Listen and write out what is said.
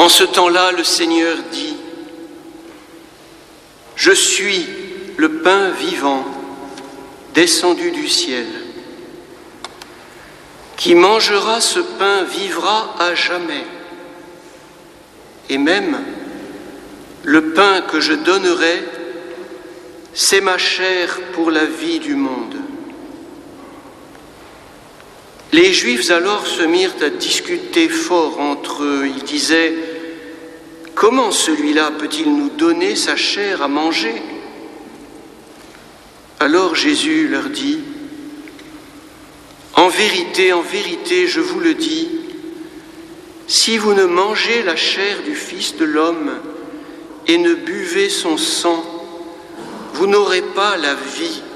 En ce temps-là, le Seigneur dit : « Je suis le pain vivant descendu du ciel. Qui mangera ce pain vivra à jamais. Et même le pain que je donnerai, c'est ma chair pour la vie du monde. » Les Juifs alors se mirent à discuter fort entre eux. Ils disaient : « Comment celui-là peut-il nous donner sa chair à manger ?» Alors Jésus leur dit : « En vérité, je vous le dis, si vous ne mangez la chair du Fils de l'homme et ne buvez son sang, vous n'aurez pas la vie